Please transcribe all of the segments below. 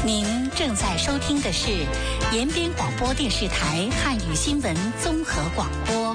您正在收听的是延边广播电视台汉语新闻综合广播。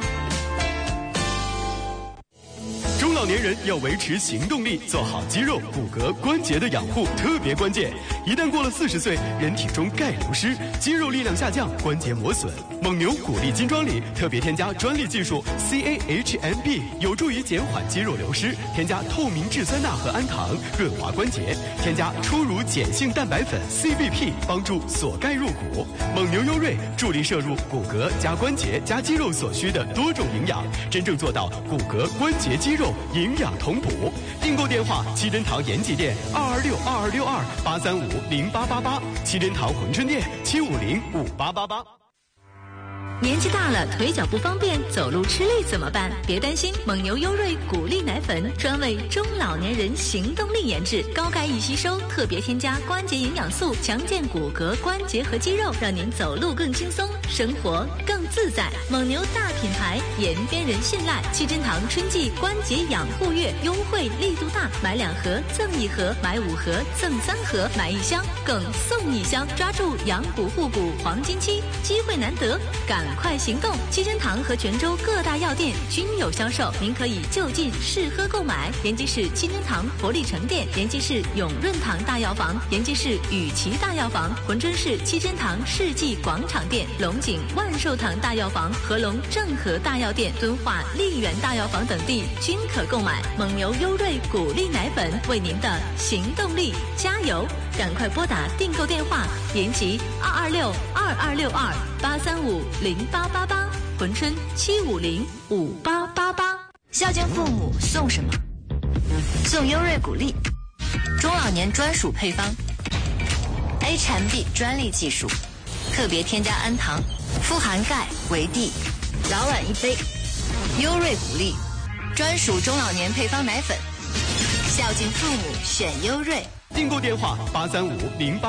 中老年人要维持行动力，做好肌肉、骨骼、关节的养护特别关键。一旦过了40岁，人体中钙流失，肌肉力量下降，关节磨损。蒙牛骨力金装里特别添加专利技术 CAHMB， 有助于减缓肌肉流失。添加透明质酸钠和氨糖，润滑关节。添加初乳碱性蛋白粉 CBP， 帮助锁钙入骨。蒙牛优瑞助力摄入骨骼加关节加肌肉所需的多种营养，真正做到骨骼、关节、肌肉营养同补。订购电话：七珍堂延吉店2262262835888，七珍堂珲春店7505888。 年纪大了，腿脚不方便，走路吃力怎么办？别担心，蒙牛优瑞骨力奶粉专为中老年人行动力研制，高钙易吸收，特别添加关节营养素，强健骨骼、关节和肌肉，让您走路更轻松，生活更自在。蒙牛大品牌，延边人信赖。七珍堂春季关节养护月优惠力度大，买2盒赠1盒，买5盒赠3盒，买1箱更送1箱，抓住养骨护骨黄金期，机会难得，赶快行动！七珍堂和泉州各大药店均有销售，您可以就近试喝购买。延吉市七珍堂活力城店，延吉市永润堂大药房，延吉市雨琦大药房，珲春市七珍堂世纪广场店，龙井万寿堂大药房、合隆正和大药店、敦化丽园大药房等地均可购买。蒙牛优瑞骨力奶粉，为您的行动力加油！赶快拨打订购电话：延吉226226283508888，珲春7505888。 孝敬父母送什么？送优瑞骨力，中老年专属配方 ，HMB 专利技术，特别添加氨糖，富含钙、维 D， 老晚1杯。优瑞骨力，专属中老年配方奶粉，孝敬父母选优瑞。 订购电话：83508。